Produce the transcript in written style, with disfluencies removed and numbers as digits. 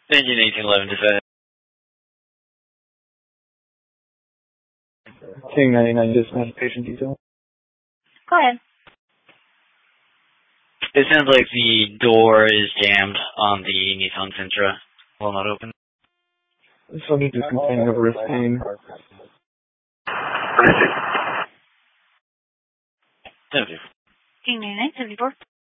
Engine 1811 dispatch. King 99 dispatch, patient detail. Go ahead. It sounds like the door is jammed on the Nissan Sentra. Will not open. Subject is complaining of wrist pain. 70. King 99, 74.